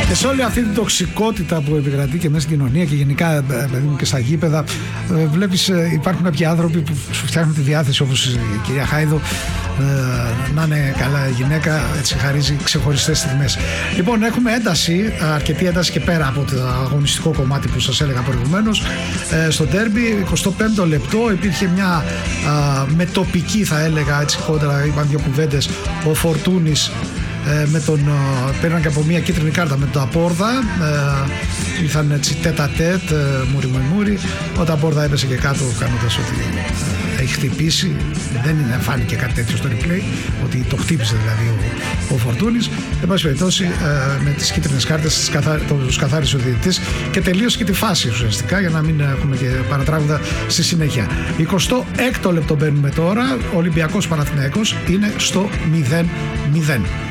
Και σε όλη αυτή την τοξικότητα που επικρατεί και μέσα στην κοινωνία και γενικά και στα γήπεδα, βλέπεις υπάρχουν κάποιοι άνθρωποι που σου φτιάχνουν τη διάθεση, όπως η κυρία Χάιδο, να είναι καλά γυναίκα, έτσι χαρίζει ξεχωριστές στιγμές. Λοιπόν, έχουμε ένταση, αρκετή ένταση και πέρα από το αγωνιστικό κομμάτι που σας έλεγα προηγουμένως. Στο ντέρμπι, 25ο λεπτό, υπήρχε μια μετοπική, θα έλεγα, έτσι κόντρα, είπαν δύο κουβέντες, ο Φορτούνης με τον πήραν και από μια κίτρινη κάρτα με τον Ταπόρδα, ήρθαν έτσι τέτα τέτ, μούρι με μούρι. Ο Ταπόρδα έπεσε και κάτω κάνοντας ότι έχει χτυπήσει, δεν φάνηκε κάτι τέτοιο στο replay, ότι το χτύπησε δηλαδή ο Φορτούνης. Εν πάση περιπτώσει, με τις κίτρινες κάρτες τους καθάρισε ο διαιτητής και τελείωσε και τη φάση ουσιαστικά, για να μην έχουμε και παρατράγουδα στη συνέχεια. 26ο λεπτό μπαίνουμε τώρα, ο Ολυμπιακός Παναθηναϊκός είναι στο 0-0.